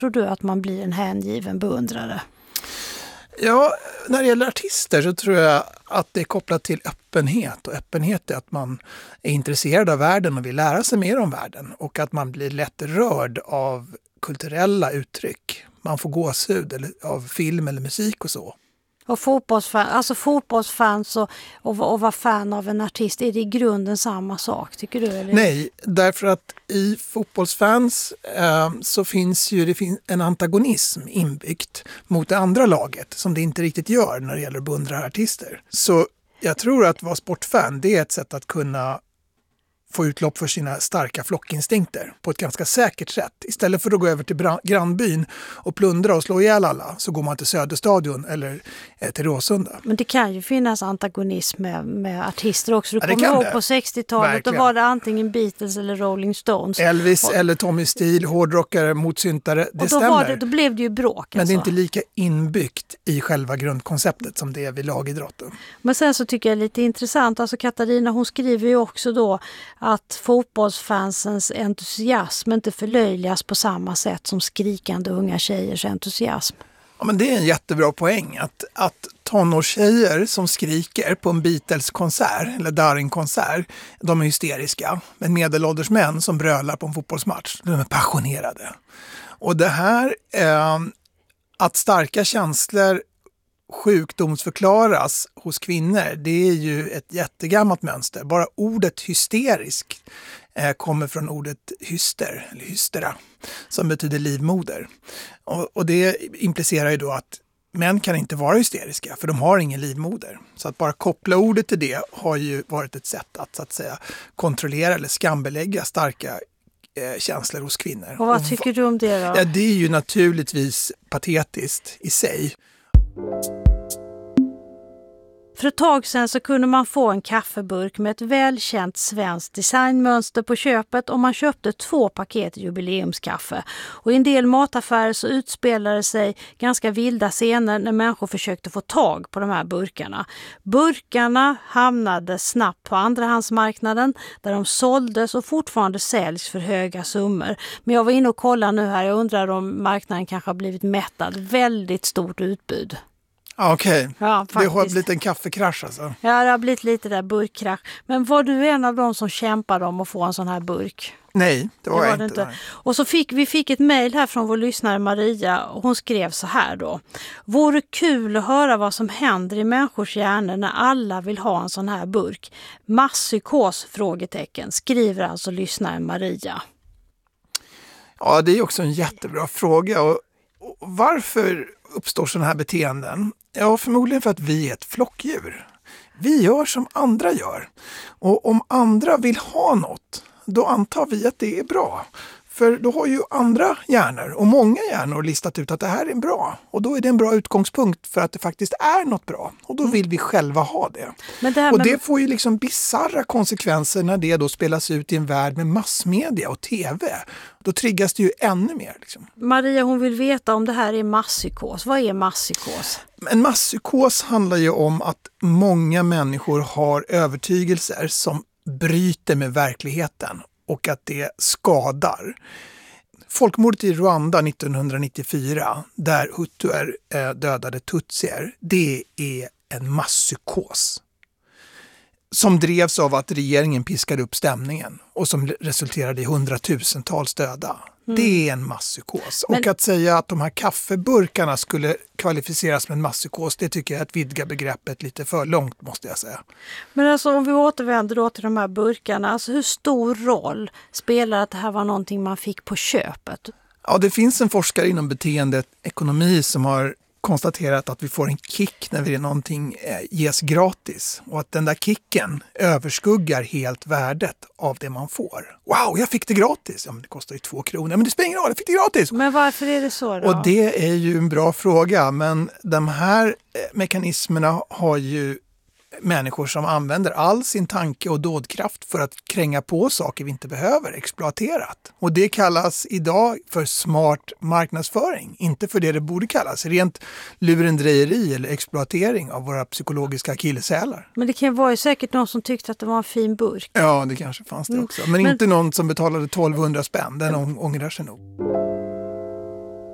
Tror du att man blir en hängiven beundrare? Ja, när det gäller artister så tror jag att det är kopplat till öppenhet. Och öppenhet är att man är intresserad av världen och vill lära sig mer om världen. Och att man blir lätt rörd av kulturella uttryck. Man får gåshud av film eller musik och så. Och fotbollsfans och vara fan av en artist, är det i grunden samma sak, tycker du? Eller? Nej, därför att i fotbollsfans så finns det en antagonism inbyggt mot det andra laget som det inte riktigt gör när det gäller att beundra artister. Så jag tror att vara sportfan, det är ett sätt att kunna få utlopp för sina starka flockinstinkter på ett ganska säkert sätt. Istället för att gå över till grannbyn och plundra och slå ihjäl alla så går man till Söderstadion eller till Råsunda. Men det kan ju finnas antagonism med artister också. Du Ja, kommer ihåg på 60-talet, då var det antingen Beatles eller Rolling Stones. Elvis eller Tommy Steele, hårdrockare, motsyntare, det stämmer. Då blev det ju bråk. Men det är inte lika inbyggt i själva grundkonceptet som det är vid lagidrotten. Men sen så tycker jag det är lite intressant, alltså Katarina, hon skriver ju också då att fotbollsfansens entusiasm inte förlöjligas på samma sätt som skrikande unga tjejers entusiasm. Ja, men det är en jättebra poäng att tonårstjejer som skriker på en Beatles-konsert eller Darin-konsert, de är hysteriska. Men medelålders män som brölar på en fotbollsmatch, de är passionerade. Och det här, att starka känslor sjukdomsförklaras hos kvinnor, det är ju ett jättegammalt mönster. Bara ordet hysterisk kommer från ordet hyster, eller hystera, som betyder livmoder. Och det implicerar ju då att män kan inte vara hysteriska, för de har ingen livmoder. Så att bara koppla ordet till det har ju varit ett sätt att, så att säga, kontrollera eller skambelägga starka känslor hos kvinnor. Och vad tycker du om det då? Ja, det är ju naturligtvis patetiskt i sig. För ett tag sedan så kunde man få en kaffeburk med ett välkänt svenskt designmönster på köpet om man köpte 2 paket jubileumskaffe. Och i en del mataffärer så utspelade sig ganska vilda scener när människor försökte få tag på de här burkarna. Burkarna hamnade snabbt på andrahandsmarknaden där de såldes och fortfarande säljs för höga summor. Men jag var inne och kollade nu här, jag undrar om marknaden kanske har blivit mättad. Väldigt stort utbud. Okej. Ja, det har blivit en kaffekrasch alltså. Ja, det har blivit lite där burkkrasch. Men var du en av dem som kämpade om att få en sån här burk? Nej, det var jag inte. Och så fick ett mejl här från vår lyssnare Maria, och hon skrev så här då. Vore kul att höra vad som händer i människors hjärnor när alla vill ha en sån här burk. Masspsykos? Skriver alltså lyssnaren Maria. Ja, det är också en jättebra fråga. Och varför uppstår sådana här beteenden? Ja, förmodligen för att vi är ett flockdjur. Vi gör som andra gör. Och om andra vill ha något, då antar vi att det är bra. För då har ju andra hjärnor och många hjärnor listat ut att det här är bra. Och då är det en bra utgångspunkt för att det faktiskt är något bra. Och då vill vi själva ha det. Det får ju liksom bizarra konsekvenser när det då spelas ut i en värld med massmedia och tv. Då triggas det ju ännu mer. Liksom. Maria, hon vill veta om det här är masspsykos. Vad är masspsykos? En masspsykos handlar ju om att många människor har övertygelser som bryter med verkligheten. Och att det skadar. Folkmordet i Rwanda 1994, där hutuer dödade tutsier, det är en masspsykos. Som drevs av att regeringen piskade upp stämningen och som resulterade i 100,000-tals döda. Det är en masspsykos. Och att säga att de här kaffeburkarna skulle kvalificeras med en masspsykos, det tycker jag är att vidga begreppet lite för långt, måste jag säga. Men alltså om vi återvänder då till de här burkarna, alltså hur stor roll spelar att det här var någonting man fick på köpet? Ja, det finns en forskare inom beteendeekonomi som har konstaterat att vi får en kick när någonting ges gratis. Och att den där kicken överskuggar helt värdet av det man får. Wow, jag fick det gratis! Ja, men det kostar ju 2 kronor. Men det spelar ingen roll, jag fick det gratis! Men varför är det så då? Och det är ju en bra fråga. Men de här mekanismerna har ju människor som använder all sin tanke och dådkraft för att kränga på saker vi inte behöver exploaterat. Och det kallas idag för smart marknadsföring, inte för det borde kallas rent lurendrejeri eller exploatering av våra psykologiska akilleshälar. Men det kan vara ju säkert någon som tyckte att det var en fin burk. Ja, det kanske fanns det också. Men inte någon som betalade 1200 spänn, den ångrar sig nog.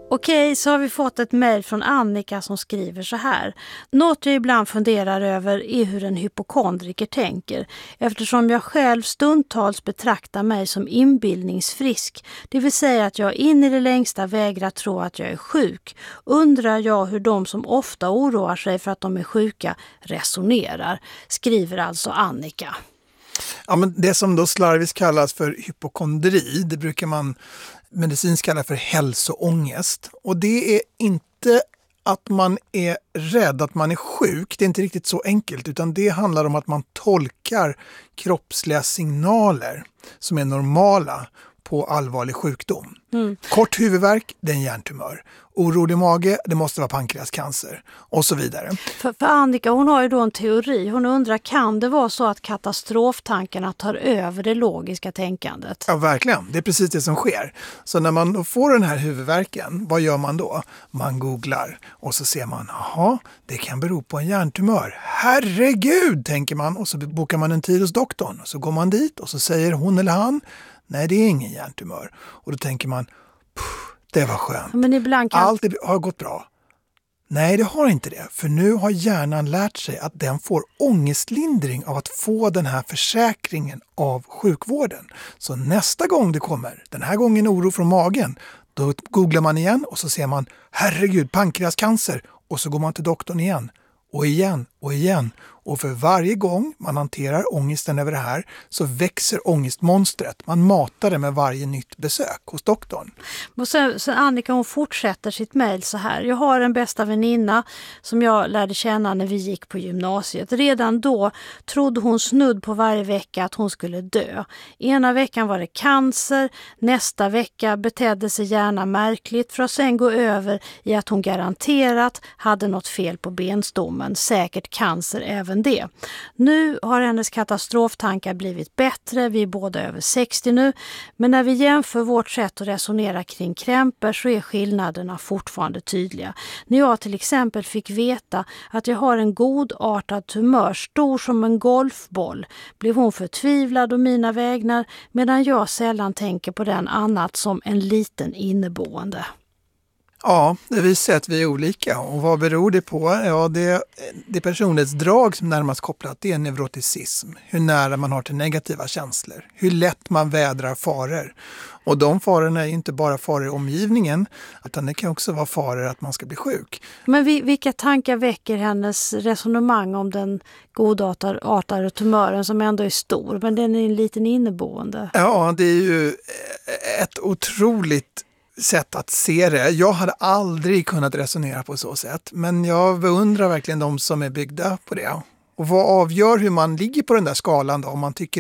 Okej, så har vi fått ett mejl från Annika som skriver så här. Något jag ibland funderar över är hur en hypokondriker tänker, eftersom jag själv stundtals betraktar mig som inbildningsfrisk, det vill säga att jag in i det längsta vägrar tro att jag är sjuk. Undrar jag hur de som ofta oroar sig för att de är sjuka resonerar, skriver alltså Annika. Ja, men det som då slarvigt kallas för hypokondri, det brukar man medicinskt kalla för hälsoångest. Och det är inte att man är rädd att man är sjuk, det är inte riktigt så enkelt, utan det handlar om att man tolkar kroppsliga signaler som är normala på allvarlig sjukdom. Kort huvudvärk, det är en hjärntumör. Orolig mage, det måste vara pankreascancer och så vidare. För Annika, hon har ju då en teori. Hon undrar, kan det vara så att katastroftankarna tar över det logiska tänkandet? Ja, verkligen. Det är precis det som sker. Så när man då får den här huvudvärken, vad gör man då? Man googlar och så ser man, jaha, det kan bero på en hjärntumör. Herregud, tänker man, och så bokar man en tid hos doktorn. Så går man dit och så säger hon eller han, nej, det är ingen hjärntumör. Och då tänker man, det var skönt. Men ibland kan... Allt har gått bra. Nej, det har inte det. För nu har hjärnan lärt sig att den får ångestlindring av att få den här försäkringen av sjukvården. Så nästa gång det kommer, den här gången oro från magen, då googlar man igen och så ser man, herregud, pankreascancer. Och så går man till doktorn igen. Och igen och igen. Och för varje gång man hanterar ångesten över det här så växer ångestmonstret. Man matar det med varje nytt besök hos doktorn. Och sen Annika, hon fortsätter sitt mejl så här. Jag har en bästa väninna som jag lärde känna när vi gick på gymnasiet. Redan då trodde hon snudd på varje vecka att hon skulle dö. Ena veckan var det cancer, nästa vecka betedde sig gärna märkligt för att sen gå över i att hon garanterat hade något fel på benstommen. Säkert cancer även det. Nu har hennes katastroftankar blivit bättre, vi är båda över 60 nu, men när vi jämför vårt sätt att resonera kring krämpor så är skillnaderna fortfarande tydliga. När jag till exempel fick veta att jag har en godartad tumör stor som en golfboll blev hon förtvivlad och mina vägnar, medan jag sällan tänker på den annat som en liten inneboende. Ja, det visar att vi är olika. Och vad beror det på? Ja, det personlighetsdrag som närmast kopplat det är neuroticism. Hur nära man har till negativa känslor. Hur lätt man vädrar faror. Och de farorna är inte bara faror i omgivningen, utan det kan också vara faror att man ska bli sjuk. Men vilka tankar väcker hennes resonemang om den godartade tumören som ändå är stor, men den är en liten inneboende? Ja, det är ju ett otroligt sätt att se det. Jag hade aldrig kunnat resonera på så sätt, men jag beundrar verkligen de som är byggda på det. Och vad avgör hur man ligger på den där skalan då? Om man tycker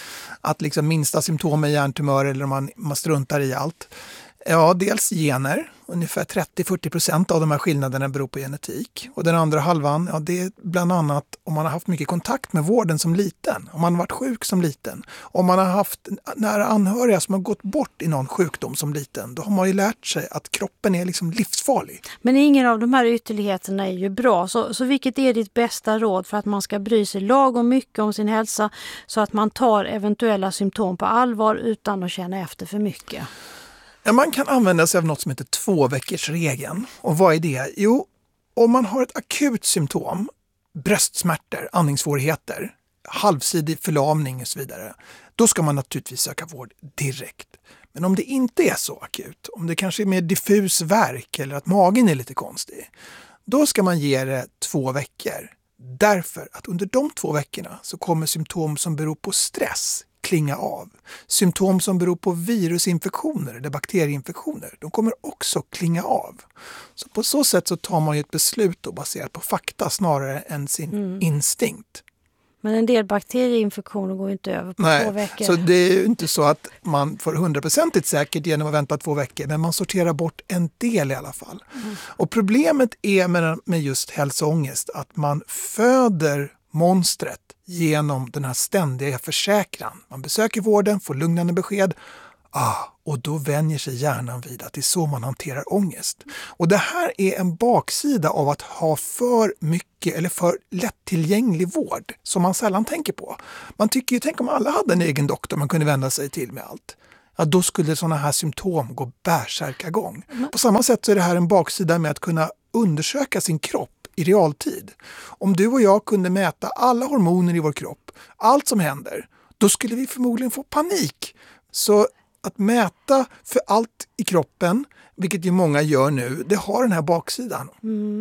att liksom minsta symptom är hjärntumör eller om man struntar i allt. Ja, dels gener. Ungefär 30-40% av de här skillnaderna beror på genetik. Och den andra halvan, ja, det är bland annat om man har haft mycket kontakt med vården som liten. Om man har varit sjuk som liten. Om man har haft nära anhöriga som har gått bort i någon sjukdom som liten. Då har man ju lärt sig att kroppen är liksom livsfarlig. Men ingen av de här ytterligheterna är ju bra. Så vilket är ditt bästa råd för att man ska bry sig lagom mycket om sin hälsa så att man tar eventuella symptom på allvar utan att känna efter för mycket? Ja, man kan använda sig av något som heter 2-veckorsregeln. Och vad är det? Jo, om man har ett akut symptom, bröstsmärtor, andningssvårigheter, halvsidig förlamning och så vidare, då ska man naturligtvis söka vård direkt. Men om det inte är så akut, om det kanske är mer diffus värk eller att magen är lite konstig, då ska man ge det 2 veckor. Därför att under de 2 veckorna så kommer symptom som beror på stress klinga av. Symptom som beror på virusinfektioner eller bakterieinfektioner, de kommer också klinga av. Så på så sätt så tar man ju ett beslut då baserat på fakta snarare än sin instinkt. Men en del bakterieinfektioner går inte över på 2 veckor. Så det är ju inte så att man får 100% säkert genom att vänta 2 veckor, men man sorterar bort en del i alla fall. Och problemet är med just hälsoångest att man föder monstret genom den här ständiga försäkran. Man besöker vården, får lugnande besked. Och då vänjer sig hjärnan vid att det är så man hanterar ångest. Och det här är en baksida av att ha för mycket eller för lättillgänglig vård som man sällan tänker på. Man tycker ju, tänk om alla hade en egen doktor man kunde vända sig till med allt. ja, då skulle sådana här symptom gå bärsärkagång. På samma sätt så är det här en baksida med att kunna undersöka sin kropp i realtid. Om du och jag kunde mäta alla hormoner i vår kropp, allt som händer, då skulle vi förmodligen få panik. Så att mäta för allt i kroppen, vilket ju många gör nu, det har den här baksidan.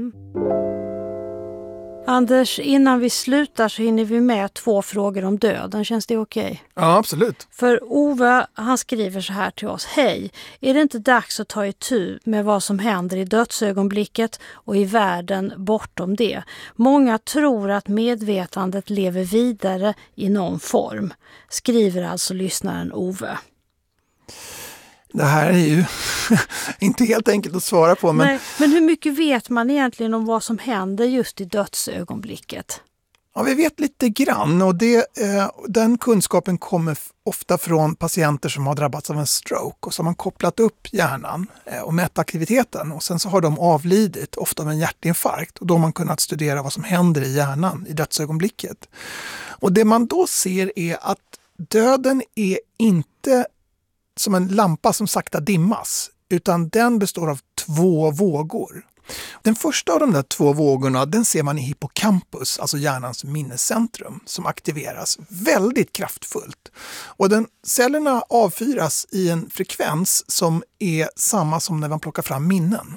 Anders, innan vi slutar så hinner vi med 2 frågor om döden. Känns det okej? Ja, absolut. För Ove, han skriver så här till oss. Hej, är det inte dags att ta itu med vad som händer i dödsögonblicket och i världen bortom det? Många tror att medvetandet lever vidare i någon form. Skriver alltså lyssnaren Ove. Det här är ju inte helt enkelt att svara på. Men hur mycket vet man egentligen om vad som händer just i dödsögonblicket? Ja, vi vet lite grann och den kunskapen kommer ofta från patienter som har drabbats av en stroke och så har man kopplat upp hjärnan och mätt aktiviteten och sen så har de avlidit, ofta av en hjärtinfarkt och då har man kunnat studera vad som händer i hjärnan i dödsögonblicket. Och det man då ser är att döden är inte som en lampa som sakta dimmas, utan den består av 2 vågor. Den första av de där 2 vågorna, den ser man i hippocampus, alltså hjärnans minnescentrum, som aktiveras väldigt kraftfullt. Och cellerna avfyras i en frekvens som är samma som när man plockar fram minnen.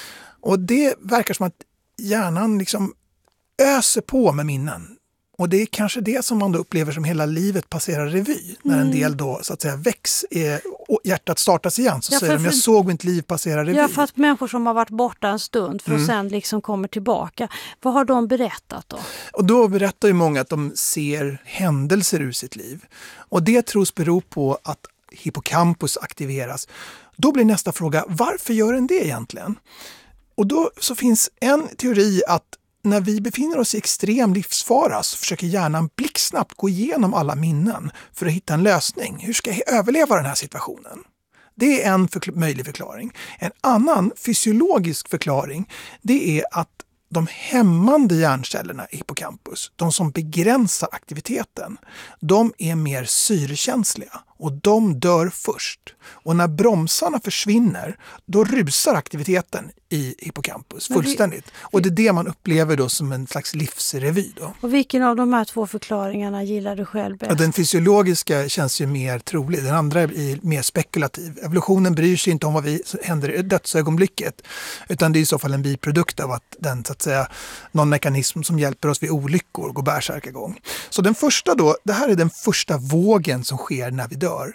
Och det verkar som att hjärnan liksom öser på med minnen. Och det är kanske det som man då upplever som hela livet passerar revy. När en del då så att säga väcks och hjärtat startas igen så säger de jag såg mitt liv passera revy. Ja, för att människor som har varit borta en stund för att sen liksom kommer tillbaka. Vad har de berättat då? Och då berättar ju många att de ser händelser ur sitt liv. Och det tros bero på att hippocampus aktiveras. Då blir nästa fråga, varför gör den det egentligen? Och då så finns en teori att när vi befinner oss i extrem livsfara så försöker hjärnan blixtsnabbt gå igenom alla minnen för att hitta en lösning. Hur ska jag överleva den här situationen? Det är en möjlig förklaring. En annan fysiologisk förklaring, det är att de hämmande hjärncellerna i hippocampus, de som begränsar aktiviteten, de är mer syrekänsliga och de dör först. Och när bromsarna försvinner, då rusar aktiviteten i hippocampus fullständigt. Och det är det man upplever då som en slags livsrevy då. Och vilken av de här 2 förklaringarna gillar du själv bäst? Ja, den fysiologiska känns ju mer trolig. Den andra är mer spekulativ. Evolutionen bryr sig inte om vad händer i dödsögonblicket. Utan det är i så fall en biprodukt av att den så att säga någon mekanism som hjälper oss vid olyckor går bärsärkagång. Så den första då, det här är den första vågen som sker när vi dör.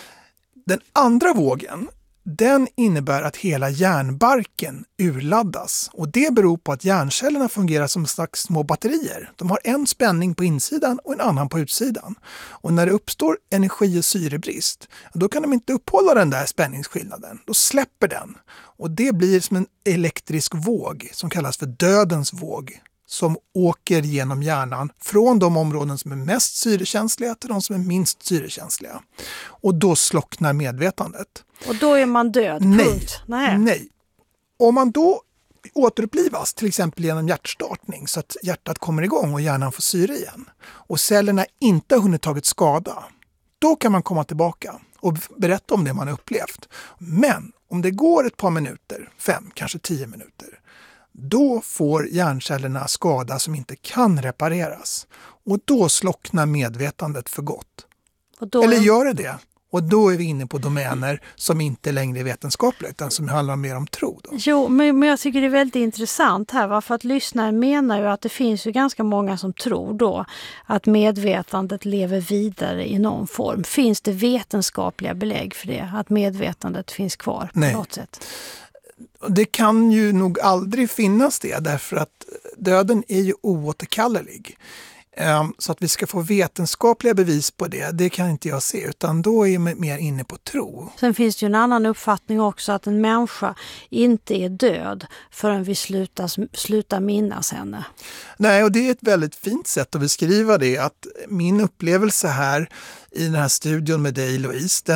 Den andra vågen, den innebär att hela hjärnbarken urladdas och det beror på att hjärncellerna fungerar som slags små batterier. De har en spänning på insidan och en annan på utsidan. Och när det uppstår energi- och syrebrist, då kan de inte upphålla den där spänningsskillnaden. Då släpper den och det blir som en elektrisk våg som kallas för dödens våg, som åker genom hjärnan från de områden som är mest syrekänsliga till de som är minst syrekänsliga. Och då slocknar medvetandet. Och då är man död, punkt. Nej. Om man då återupplivas, till exempel genom hjärtstartning så att hjärtat kommer igång och hjärnan får syre igen och cellerna inte har hunnit tagit skada, då kan man komma tillbaka och berätta om det man upplevt. Men om det går ett par minuter, 5, kanske 10 minuter, då får hjärncellerna skada som inte kan repareras. Och då slocknar medvetandet för gott. Eller gör det? Och då är vi inne på domäner som inte längre är vetenskapliga utan som handlar mer om tro. Då. Jo, men jag tycker det är väldigt intressant här. För att lyssnaren menar ju att det finns ju ganska många som tror då att medvetandet lever vidare i någon form. Finns det vetenskapliga belägg för det? Att medvetandet finns kvar på något sätt? Det kan ju nog aldrig finnas det därför att döden är ju oåterkallelig. Så att vi ska få vetenskapliga bevis på det kan inte jag se utan då är man mer inne på tro. Sen finns det ju en annan uppfattning också att en människa inte är död förrän vi slutar minnas henne. Nej, och det är ett väldigt fint sätt att beskriva det att min upplevelse här i den här studion med dig Louise, den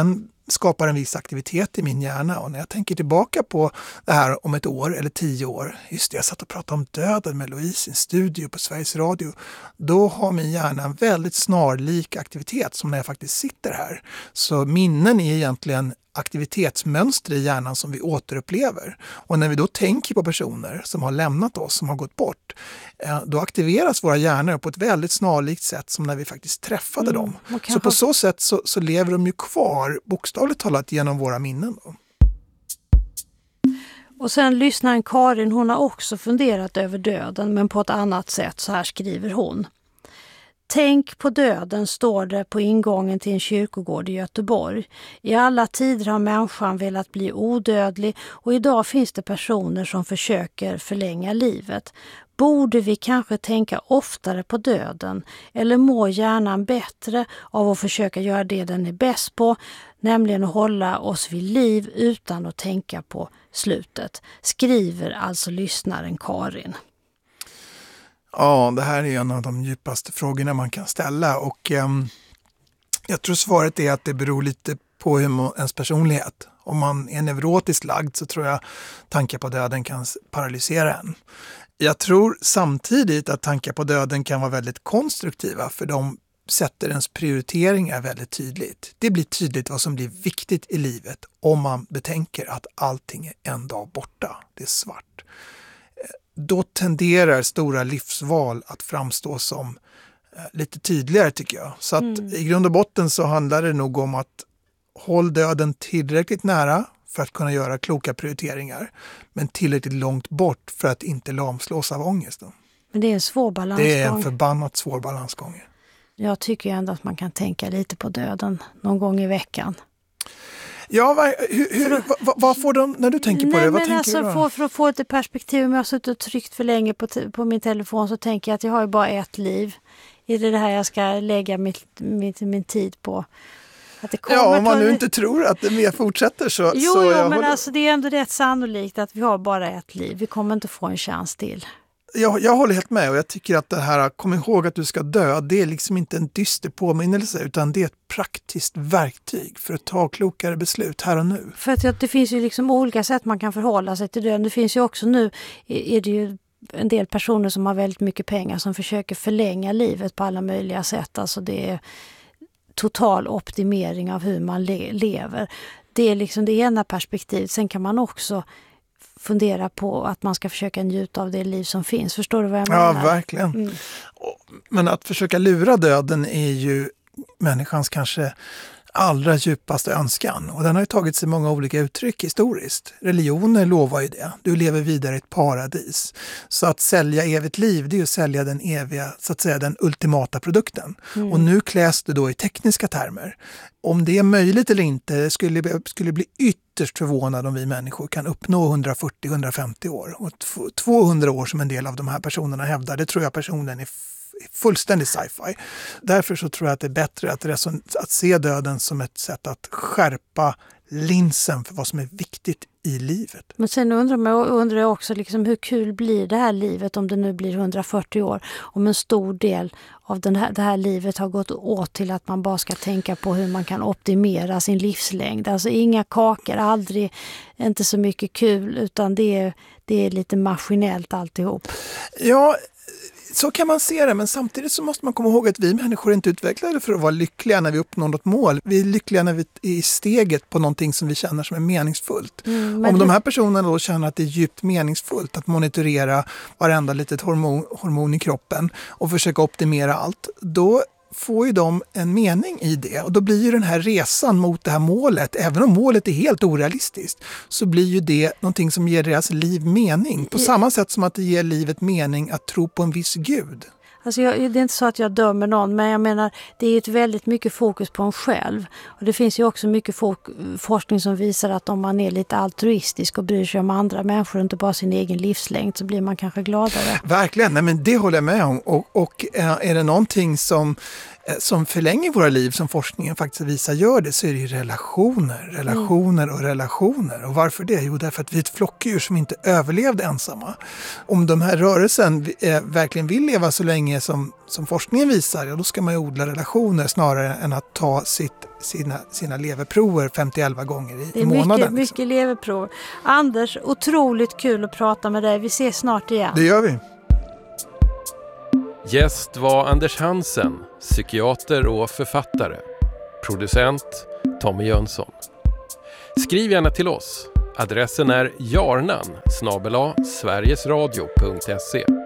skapar en viss aktivitet i min hjärna. Och när jag tänker tillbaka på det här om ett år eller 10 år, just det, jag satt och pratade om döden med Louise i en studio på Sveriges Radio, då har min hjärna en väldigt snarlik aktivitet som när jag faktiskt sitter här. Så minnen är egentligen aktivitetsmönster i hjärnan som vi återupplever. Och när vi då tänker på personer som har lämnat oss, som har gått bort, då aktiveras våra hjärnor på ett väldigt snarlikt sätt som när vi faktiskt träffade dem. Så på så sätt så lever de ju kvar, bokstavligt talat, genom våra minnen. Då. Och sen lyssnaren Karin, hon har också funderat över döden, men på ett annat sätt. Så här skriver hon. Tänk på döden, står det på ingången till en kyrkogård i Göteborg. I alla tider har människan velat bli odödlig och idag finns det personer som försöker förlänga livet. Borde vi kanske tänka oftare på döden eller mår hjärnan bättre av att försöka göra det den är bäst på, nämligen att hålla oss vid liv utan att tänka på slutet? Skriver alltså lyssnaren Karin. Ja, det här är en av de djupaste frågorna man kan ställa och jag tror svaret är att det beror lite på ens personlighet. Om man är neurotiskt lagd så tror jag tankar på döden kan paralysera en. Jag tror samtidigt att tankar på döden kan vara väldigt konstruktiva för de sätter ens prioriteringar väldigt tydligt. Det blir tydligt vad som blir viktigt i livet om man betänker att allting är en dag borta. Det är svart. Då tenderar stora livsval att framstå som lite tydligare tycker jag. Så att i grund och botten så handlar det nog om att håll döden tillräckligt nära för att kunna göra kloka prioriteringar. Men tillräckligt långt bort för att inte lamslås av ångest. Då. Men det är en svår balansgång. Det är en förbannat svår balansgång. Jag tycker ändå att man kan tänka lite på döden någon gång i veckan. Ja, vad får de när du tänker på det? Vad tänker alltså, du då? För att få ett perspektiv, om jag har suttit och tryckt för länge på min telefon så tänker jag att jag har ju bara ett liv. Är det här jag ska lägga min tid på? Att det kommer om man nu inte tror att det mer fortsätter så... Jo, men alltså, det är ändå rätt sannolikt att vi har bara ett liv. Vi kommer inte få en chans till. Jag håller helt med och jag tycker att det här, kom ihåg att du ska dö, det är liksom inte en dyster påminnelse utan det är ett praktiskt verktyg för att ta klokare beslut här och nu. För att det finns ju liksom olika sätt man kan förhålla sig till döden. Det finns ju också nu, är det ju en del personer som har väldigt mycket pengar som försöker förlänga livet på alla möjliga sätt. Alltså det är total optimering av hur man lever. Det är liksom det ena perspektivet. Sen kan man också fundera på att man ska försöka njuta av det liv som finns. Förstår du vad jag menar? Ja, verkligen. Men att försöka lura döden är ju människans kanske allra djupaste önskan. Och den har ju tagit sig många olika uttryck historiskt. Religioner lovar ju det. Du lever vidare i ett paradis. Så att sälja evigt liv, det är ju att sälja den eviga, så att säga den ultimata produkten. Och nu kläs det då i tekniska termer. Om det är möjligt eller inte skulle bli ytterst förvånad om vi människor kan uppnå 140-150 år. Och 200 år som en del av de här personerna hävdar, det tror jag personen är fullständig sci-fi. Därför så tror jag att det är bättre att se döden som ett sätt att skärpa linsen för vad som är viktigt i livet. Men sen undrar jag också liksom, hur kul blir det här livet om det nu blir 140 år? Om en stor del av det här livet har gått åt till att man bara ska tänka på hur man kan optimera sin livslängd. Alltså inga kakor, aldrig, inte så mycket kul utan det är lite maskinellt alltihop. Ja, så kan man se det, men samtidigt så måste man komma ihåg att vi människor är inte utvecklade för att vara lyckliga när vi uppnår något mål. Vi är lyckliga när vi är i steget på någonting som vi känner som är meningsfullt. Om de här personerna då känner att det är djupt meningsfullt att monitorera varenda litet hormon i kroppen och försöka optimera allt, då får ju de en mening i det. Och då blir ju den här resan mot det här målet, även om målet är helt orealistiskt, så blir ju det någonting som ger deras liv mening. På samma sätt som att det ger livet mening att tro på en viss gud. Alltså det är inte så att jag dömer någon, men jag menar det är ett väldigt mycket fokus på en själv. Och det finns ju också mycket forskning som visar att om man är lite altruistisk och bryr sig om andra människor och inte bara sin egen livslängd så blir man kanske gladare. Verkligen, nej, men det håller jag med om. Och är det någonting som förlänger våra liv, som forskningen faktiskt visar gör det, så är det relationer. Och varför det? Jo, därför att vi är ett flockdjur som inte överlevde ensamma. Om de här rörelsen verkligen vill leva så länge länge som forskningen visar, ja, då ska man ju odla relationer snarare än att ta sina leverprover 50-11 gånger i månaden. Det är mycket leverprov. Anders, otroligt kul att prata med dig. Vi ses snart igen. Det gör vi. Gäst var Anders Hansen, psykiater och författare. Producent Tommy Jönsson. Skriv gärna till oss. Adressen är jarnan@sverigesradio.se.